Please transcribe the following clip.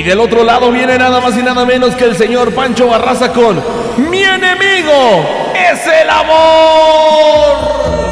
del otro lado viene nada más y nada menos que el señor Pancho Barraza con Mi enemigo es el amor.